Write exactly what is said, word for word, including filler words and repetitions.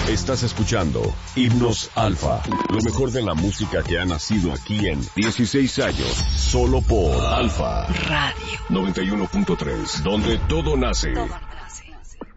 Estás escuchando Himnos Alfa, lo mejor de la música que ha nacido aquí en dieciséis años, solo por Alfa Radio noventa y uno punto tres, donde todo nace.